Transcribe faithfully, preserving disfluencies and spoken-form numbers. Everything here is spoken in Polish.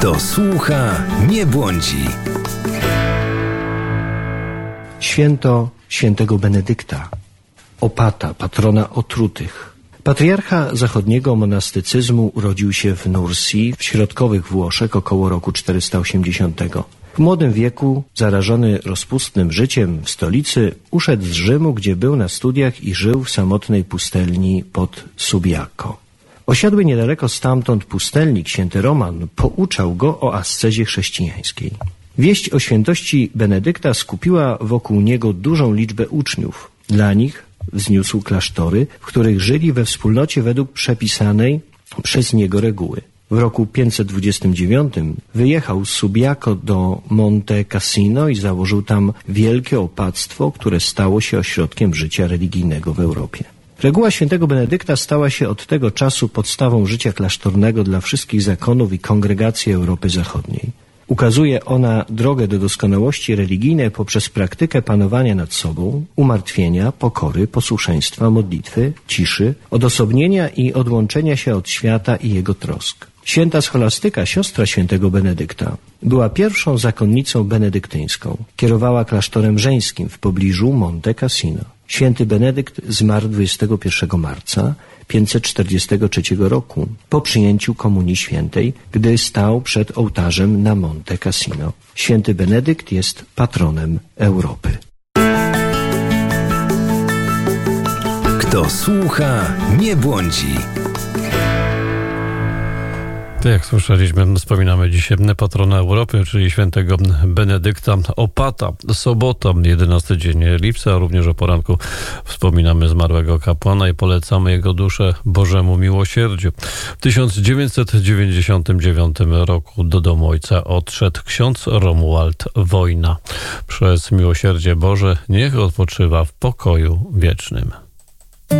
Kto słucha, nie błądzi. Święto świętego Benedykta, opata, patrona otrutych. Patriarcha zachodniego monastycyzmu urodził się w Nursi w środkowych Włoszech około roku czterysta osiemdziesiątego. W młodym wieku, zarażony rozpustnym życiem w stolicy, uszedł z Rzymu, gdzie był na studiach i żył w samotnej pustelni pod Subiaco. Osiadły niedaleko stamtąd pustelnik, święty Roman, pouczał go o ascezie chrześcijańskiej. Wieść o świętości Benedykta skupiła wokół niego dużą liczbę uczniów. Dla nich wzniósł klasztory, w których żyli we wspólnocie według przepisanej przez niego reguły. W roku pięćset dwudziestym dziewiątym wyjechał z Subiaco do Monte Cassino i założył tam wielkie opactwo, które stało się ośrodkiem życia religijnego w Europie. Reguła świętego Benedykta stała się od tego czasu podstawą życia klasztornego dla wszystkich zakonów i kongregacji Europy Zachodniej. Ukazuje ona drogę do doskonałości religijnej poprzez praktykę panowania nad sobą, umartwienia, pokory, posłuszeństwa, modlitwy, ciszy, odosobnienia i odłączenia się od świata i jego trosk. Święta Scholastyka, siostra świętego Benedykta, była pierwszą zakonnicą benedyktyńską. Kierowała klasztorem żeńskim w pobliżu Monte Cassino. Święty Benedykt zmarł dwudziestego pierwszego marca pięćset czterdziestego trzeciego roku po przyjęciu Komunii Świętej, gdy stał przed ołtarzem na Monte Cassino. Święty Benedykt jest patronem Europy. Kto słucha, nie błądzi. Jak słyszeliśmy, wspominamy dzisiaj patrona Europy, czyli świętego Benedykta Opata. Sobota, jedenasty dzień lipca, również o poranku wspominamy zmarłego kapłana i polecamy jego duszę Bożemu miłosierdziu. W tysiąc dziewięćset dziewięćdziesiątym dziewiątym roku do domu ojca odszedł ksiądz Romuald Wojna. Przez miłosierdzie Boże niech odpoczywa w pokoju wiecznym.